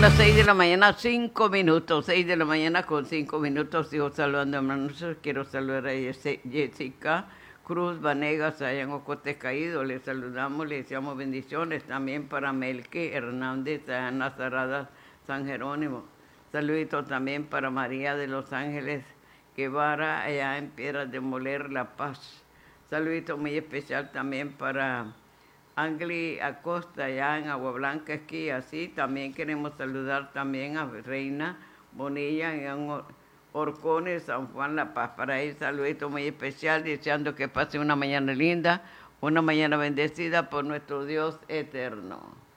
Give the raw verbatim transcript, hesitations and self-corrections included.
las seis de la mañana, cinco minutos, seis de la mañana con cinco minutos. Sigo saludando a hermanos. Quiero saludar a Jessica Cruz Vanegas, allá en Ocote Caído. Les saludamos, les deseamos bendiciones. También para Melqui Hernández, allá en Nazarada, San Jerónimo. Saludito también para María de Los Ángeles Guevara, allá en Piedras de Moler, La Paz. Saludito muy especial también para Angli Acosta, allá en Agua Blanca, Esquí. Así también queremos saludar también a Reina Bonilla en Orcones, San Juan, La Paz. Para él, saludito muy especial, deseando que pase una mañana linda, una mañana bendecida por nuestro Dios eterno.